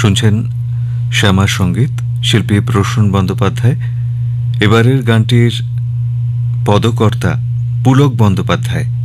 শুনছেন শ্যামা সঙ্গীত, শিল্পী প্রসূন বন্দ্যোপাধ্যায়। এবারের গানটির পদকর্তা পুলক বন্দ্যোপাধ্যায়।